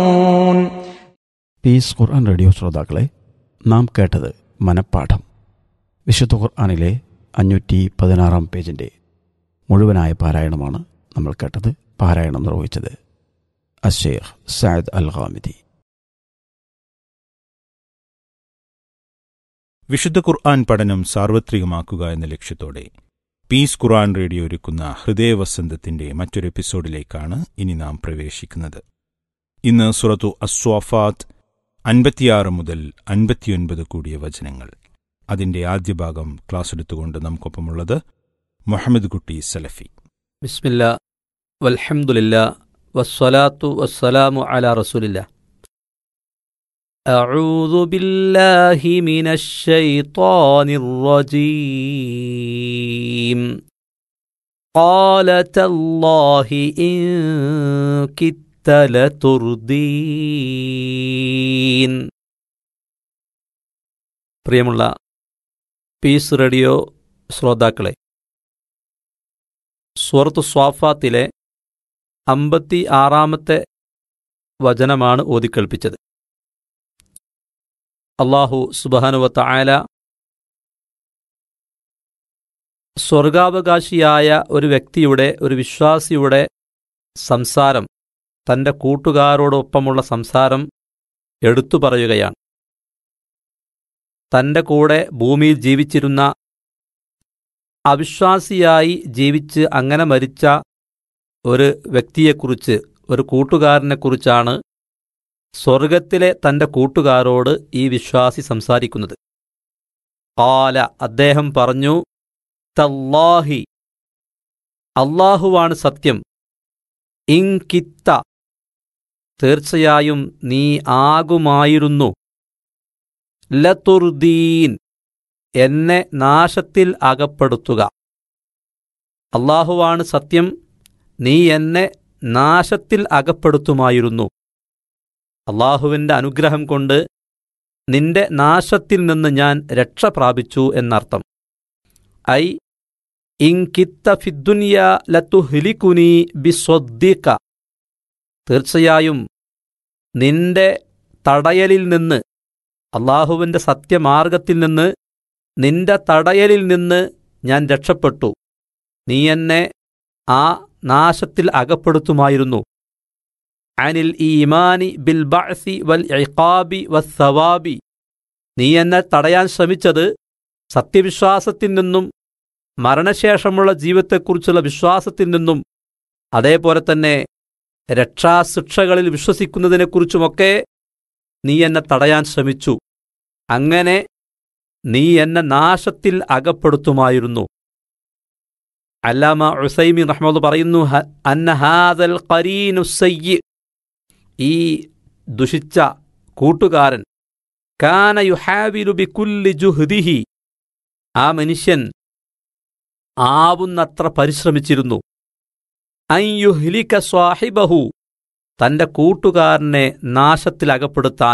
Piece ഖുർആൻ radio ശ്രോതാക്കളെ, നാം കേട്ടത് മനപ്പാഠം. വിശുദ്ധ ഖുർആനിലെ 516 പേജിൻ്റെ മുഴുവനായ പാരായണമാണ് നമ്മൾ കേട്ടത്. പാരായണം നിർവഹിച്ചത് അശ്ശൈഖ് സഅദ് അൽ ഖാമിദി. വിശുദ്ധ ഖുർആൻ പഠനം സാർവത്രികമാക്കുക എന്ന ലക്ഷ്യത്തോടെ പീസ് ഖുർആൻ റേഡിയോ ഒരുക്കുന്ന ഹൃദയവസന്തത്തിന്റെ മറ്റൊരു എപ്പിസോഡിലേക്കാണ് ഇനി നാം പ്രവേശിക്കുന്നത്. ഇന്ന് സൂറത്തു അസ്വാഫാത്ത് 56 മുതൽ 59 കൂടിയ വചനങ്ങൾ. അതിന്റെ ആദ്യ ഭാഗം ക്ലാസ് എടുത്തുകൊണ്ട് നമുക്കൊപ്പമുള്ളത് മുഹമ്മദ് കുട്ടി സലഫി. ബിസ്മില്ലാ വൽഹംദുലില്ലാ വസ്സലാത്തു വസ്സലാമു അലാ റസൂലില്ലാ. അഊദു ബില്ലാഹി മിനശ് ശൈത്വാനിർ റജീം. ഖാല തല്ലാഹി ഇൻ കിത്ത ലതുർദീൻ. പ്രിയമുള്ള പീസ് റേഡിയോ ശ്രോതാക്കളെ, സൂറത്തു സ്വാഫാത്തിലെ 56 വചനമാണ് ഓതിക്കേൾപ്പിച്ചത്. അല്ലാഹു സുബ്ഹാനഹു വ തആല സ്വർഗാവകാശിയായ ഒരു വ്യക്തിയുടെ, ഒരു വിശ്വാസിയുടെ സംസാരം, തൻ്റെ കൂട്ടുകാരോടൊപ്പമുള്ള സംസാരം എടുത്തു പറയുകയാണ്. തൻ്റെ കൂടെ ഭൂമിയിൽ ജീവിച്ചിരുന്ന അവിശ്വാസിയായി ജീവിച്ച് അങ്ങനെ മരിച്ച ഒരു വ്യക്തിയെക്കുറിച്ച്, ഒരു കൂട്ടുകാരനെക്കുറിച്ചാണ് സ്വർഗത്തിലെ തൻ്റെ കൂട്ടുകാരോട് ഈ വിശ്വാസി സംസാരിക്കുന്നത്. ഖാല, അദ്ദേഹം പറഞ്ഞു, തല്ലാഹി, അല്ലാഹുവാണ് സത്യം, ഇൻ കിത്ത, തീർച്ചയായും നീ ആകുമായിരുന്നു, ലതുർദീൻ, എന്നെ നാശത്തിൽ അകപ്പെടുത്തുക. അല്ലാഹുവാണ് സത്യം, നീ എന്നെ നാശത്തിൽ അകപ്പെടുത്തുമായിരുന്നു. അല്ലാഹുവിൻ്റെ അനുഗ്രഹം കൊണ്ട് നിന്റെ നാശത്തിൽ നിന്ന് ഞാൻ രക്ഷ പ്രാപിച്ചു എന്നർത്ഥം. ഐ ഇൻ കിത്ത ഫിദ്ദുനിയ ലതുഹ്ലികുനി ബിസ്വദ്ദിക, തീർച്ചയായും നിന്റെ തടയലിൽ നിന്ന്, അല്ലാഹുവിൻ്റെ സത്യമാർഗത്തിൽ നിന്ന്, നിന്റെ തടയലിൽ നിന്ന് ഞാൻ രക്ഷപ്പെട്ടു. നീ എന്നെ ആ നാശത്തിൽ അകപ്പെടുത്തുമായിരുന്നു. അനിൽ ഈമാനി ബിൽ ബഅസി വൽ ഇഖാബി വസ്സവാബി, നീ എന്നെ തടയാൻ ശ്രമിച്ചത് സത്യവിശ്വാസത്തിൽ നിന്നും മരണശേഷമുള്ള ജീവിതത്തെക്കുറിച്ചുള്ള വിശ്വാസത്തിൽ നിന്നും അതേപോലെ തന്നെ രക്ഷാശിക്ഷകളിൽ വിശ്വസിക്കുന്നതിനെക്കുറിച്ചുമൊക്കെ നീ എന്നെ തടയാൻ ശ്രമിച്ചു. അങ്ങനെ നീ എന്നെ നാശത്തിൽ അകപ്പെടുത്തുമായിരുന്നു. അല്ലാമ ഉസൈമി റഹ്മത്തുള്ളാഹി പറയുന്നു, അന്ന ഹാദൽ ഖരീനു സയ്യി, ഈ ദുഷിച്ച കൂട്ടുകാരൻ, കാന യുഹാവിലു ബികുല്ലി ജുഹ്ദിഹി, ആ മനുഷ്യൻ ആവുന്നത്ര പരിശ്രമിച്ചിരുന്നു. അൻ യുഹ്ലിക സ്വാഹിബഹു, തൻ്റെ കൂട്ടുകാരനെ നാശത്തിൽ അകപ്പെടുത്താൻ.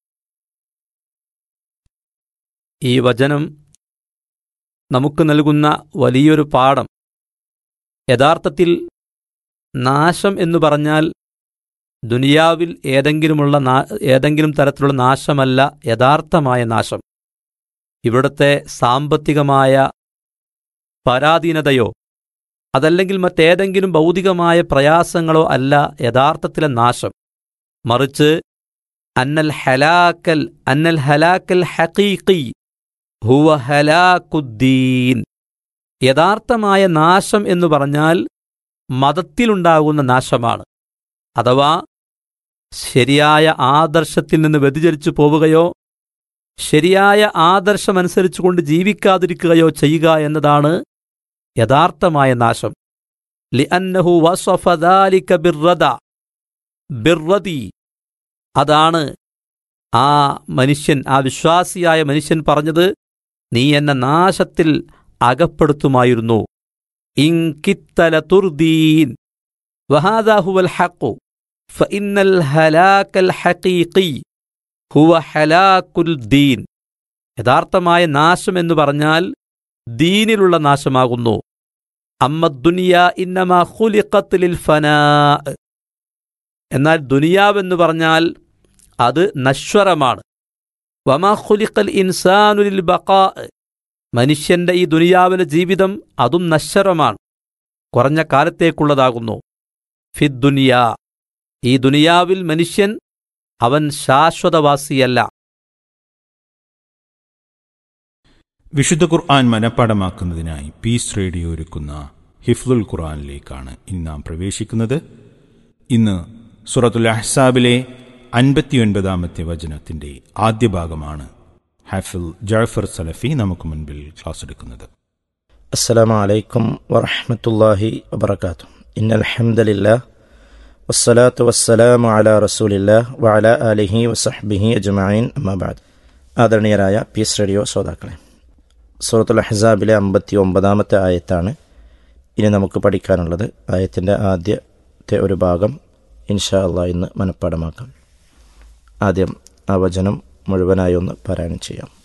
ഈ വചനം നമുക്ക് നൽകുന്ന വലിയൊരു പാഠം, യഥാർത്ഥത്തിൽ നാശം എന്നു പറഞ്ഞാൽ ദുനിയാവിൽ ഏതെങ്കിലും തരത്തിലുള്ള നാശമല്ല യഥാർത്ഥമായ നാശം. ഇവിടുത്തെ സാമ്പത്തികമായ പരാധീനതയോ അതല്ലെങ്കിൽ മറ്റേതെങ്കിലും ഭൗതികമായ പ്രയാസങ്ങളോ അല്ല യഥാർത്ഥത്തിലെ നാശം. മറിച്ച് അന്നൽ ഹലാക്കൽ ഹഖീഖി ഹുവ ഹലാക്കുദ്ദീൻ, യഥാർത്ഥമായ നാശം എന്നു പറഞ്ഞാൽ മതത്തിലുണ്ടാകുന്ന നാശമാണ്. അഥവാ ശരിയായ ആദർശത്തിൽ നിന്ന് വ്യതിചലിച്ചു പോവുകയോ ശരിയായ ആദർശമനുസരിച്ചുകൊണ്ട് ജീവിക്കാതിരിക്കുകയോ ചെയ്യുക എന്നതാണ് യഥാർത്ഥമായ നാശം. ലിഅന്നഹു വസഫ ദാലിക ബിർറദി, അതാണ് ആ മനുഷ്യൻ, ആ വിശ്വാസിയായ മനുഷ്യൻ പറഞ്ഞത്, നീ എന്നെ നാശത്തിൽ അകപ്പെടുത്തുമായിരുന്നു. ഇൻ കിത്ത ലതുർദീൻ വഹാദാ ഹുവൽ ഹഖ് ഫഇന്നൽ ഹലാക്കൽ ഹഖീഖി ഹുവ ഹലാക്കുൽ ദീൻ, യഥാർത്ഥമായ നാശം എന്ന് പറഞ്ഞാൽ ദീനിലുള്ള നാശമാകുന്നു. അമ്മ ദുനിയ ഇന്നമാ ഖുലിഖത് ലിൽ ഫനാ, എന്നാൽ ദുനിയാവെന്ന് പറഞ്ഞാൽ അത് നശ്വരമാണ്. വമാ ഖുലിഖൽ ഇൻസാനു ലിൽ ബഖാ, മനുഷ്യന്റെ ഈ ദുനിയാവിലെ ജീവിതം അതും നശ്വരമാണ്, കുറഞ്ഞ കാലത്തേക്കുള്ളതാകുന്നു. ഫിദ്ദുനിയാ, ഈ ദുനിയാവിൽ മനുഷ്യൻ അവൻ ശാശ്വതവാസിയല്ല. വിശുദ്ധ ഖുർആൻ മനഃപ്പാഠമാക്കുന്നതിനായി പീസ് റേഡിയോ ഒരുക്കുന്ന ഹിഫ്ലുൽ ഖുർആനിലേക്കാണ് ഇനി നാം പ്രവേശിക്കുന്നത്. ഇന്ന് സൂറത്തുൽ അഹ്സാബിലെ 59-ാമത്തെ വചനത്തിന്റെ ആദ്യ ഭാഗമാണ് ഹാഫിൽ ജഅഫർ സലഫി നമുക്ക് മുൻപിൽ ക്ലാസ് എടുക്കുന്നത്. അസ്സലാമു അലൈക്കും വറഹ്മത്തുള്ളാഹി വബറകാതുഹു. ഇന്നൽ ഹംദലില്ലാഹ് വസ്സലാത്തു വസ്സലാമു അലാ റസൂലില്ലാഹ് വഅലാ ആലിഹി വസഹ്ബിഹി അജ്മഈൻ, അമ്മാ ബഅദ്. ആദരണീയരായ പീസ് റേഡിയോ ശ്രോതാക്കളെ, സൂറത്തുൽ അഹ്സാബിലെ 59-ാമത്തെ ആയത്താണ് ഇനി നമുക്ക് പഠിക്കാനുള്ളത്. ആയത്തിൻ്റെ ആദ്യത്തെ ഒരു ഭാഗം ഇൻഷാ അല്ലാഹ് ഇന്ന് മനഃപ്പാഠമാക്കാം. ആദ്യം ആ വചനം മുഴുവനായി ഒന്ന് പാരായണം ചെയ്യാം.